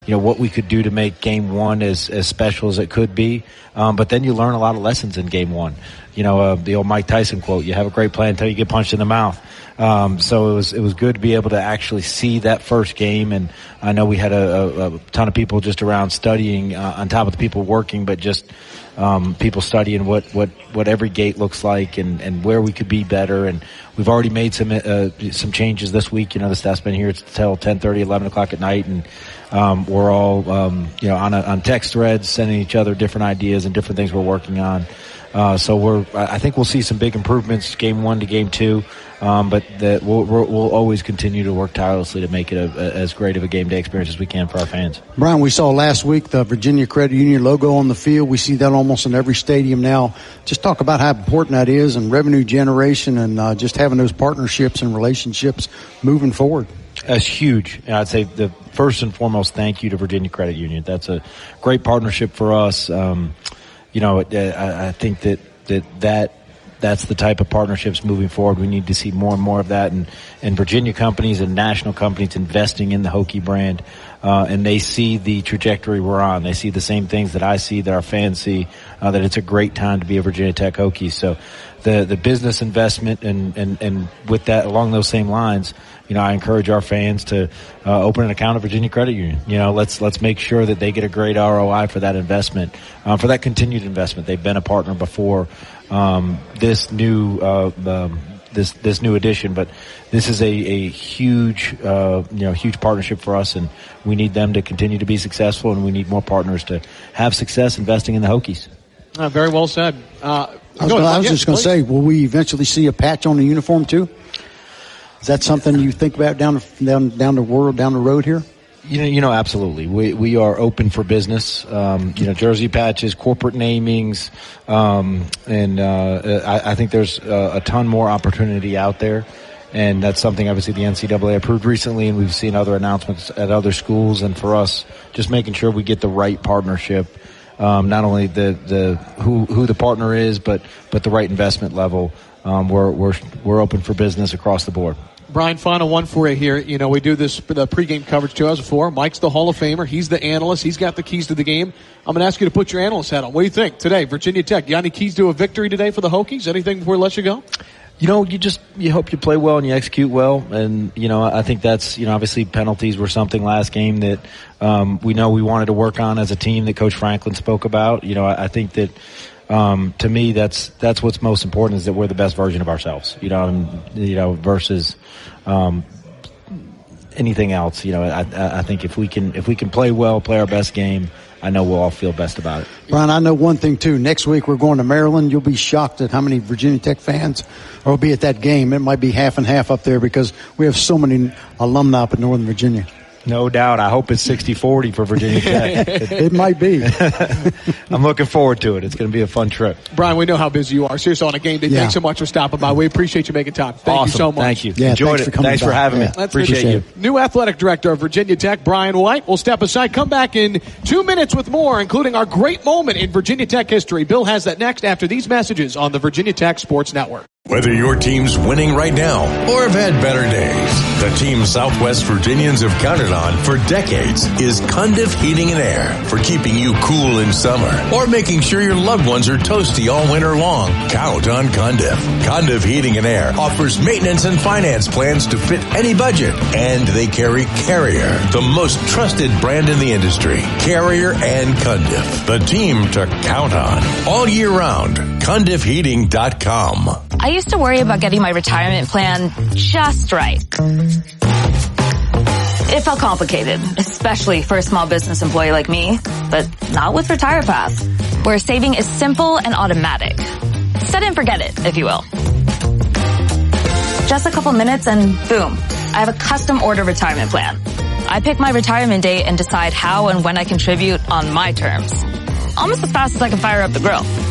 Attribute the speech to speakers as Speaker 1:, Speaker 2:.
Speaker 1: what we could do to make game one as special as it could be. But then you learn a lot of lessons in game one. The old Mike Tyson quote, you have a great plan until you get punched in the mouth. So it was good to be able to actually see that first game. And I know we had a ton of people just around studying, on top of the people working, but just, people studying what every gate looks like and where we could be better. And we've already made some changes this week. The staff's been here until 10:30, 11 o'clock at night, and we're all on text threads, sending each other different ideas and different things we're working on. So I think we'll see some big improvements game one to game two. But we'll always continue to work tirelessly to make it as great of a game day experience as we can for our fans.
Speaker 2: Brian, we saw last week the Virginia Credit Union logo on the field. We see that almost in every stadium now. Just talk about how important that is and revenue generation and just having those partnerships and relationships moving forward.
Speaker 1: That's huge. And I'd say the first and foremost, thank you to Virginia Credit Union. That's a great partnership for us. I think that's the type of partnerships moving forward. We need to see more and more of that, and Virginia companies and national companies investing in the Hokie brand, and they see the trajectory we're on. They see the same things that I see, that our fans see, that it's a great time to be a Virginia Tech Hokie. So the business investment and with that, along those same lines, I encourage our fans to open an account at Virginia Credit Union. Let's make sure that they get a great ROI for that investment, for that continued investment. They've been a partner before this new addition, but this is a huge huge partnership for us, and we need them to continue to be successful, and we need more partners to have success investing in the Hokies.
Speaker 3: Very well said.
Speaker 2: I was just going to say, will we eventually see a patch on the uniform too? Is that something you think about down the road here?
Speaker 1: Absolutely. We are open for business. Jersey patches, corporate namings, and I think there's a ton more opportunity out there. And that's something obviously the NCAA approved recently, and we've seen other announcements at other schools. And for us, just making sure we get the right partnership, not only who the partner is, but the right investment level. We're open for business across the board.
Speaker 3: Brian, final one for you here. We do the pregame coverage 2004. Mike's the Hall of Famer. He's the analyst. He's got the keys to the game. I'm going to ask you to put your analyst hat on. What do you think today? Virginia Tech, you got any keys to a victory today for the Hokies? Anything before we let you go?
Speaker 1: You hope you play well and you execute well. And, I think that's, obviously penalties were something last game that, we know we wanted to work on as a team that Coach Franklin spoke about. I think that, to me, that's what's most important, is that we're the best version of ourselves, versus, anything else. I think if we can play well, play our best game, I know we'll all feel best about it.
Speaker 2: Brian, I know one thing too. Next week we're going to Maryland. You'll be shocked at how many Virginia Tech fans will be at that game. It might be half and half up there because we have so many alumni up in Northern Virginia.
Speaker 1: No doubt. I hope it's 60-40 for Virginia Tech.
Speaker 2: It might be.
Speaker 1: I'm looking forward to it. It's going to be a fun trip.
Speaker 3: Brian, we know how busy you are. Seriously, on a game day. Yeah. Thanks so much for stopping by. We appreciate you making time. Thank you so much.
Speaker 1: Thank you.
Speaker 2: Yeah,
Speaker 1: enjoyed it. Thanks for having me. Appreciate you.
Speaker 3: New athletic director of Virginia Tech, Brian White, will step aside. Come back in 2 minutes with more, including our great moment in Virginia Tech history. Bill has that next after these messages on the Virginia Tech Sports Network.
Speaker 4: Whether your team's winning right now or have had better days, the team Southwest Virginians have counted on for decades is Cundiff Heating and Air, for keeping you cool in summer or making sure your loved ones are toasty all winter long. Count on Cundiff. Cundiff Heating and Air offers maintenance and finance plans to fit any budget, and they carry Carrier, the most trusted brand in the industry. Carrier and Cundiff, the team to count on all year round. CundiffHeating.com.
Speaker 5: I used to worry about getting my retirement plan just right. It felt complicated, especially for a small business employee like me, but not with RetirePath, where saving is simple and automatic. Set it and forget it, if you will. Just a couple minutes and boom, I have a custom order retirement plan. I pick my retirement date and decide how and when I contribute on my terms. Almost as fast as I can fire up the grill.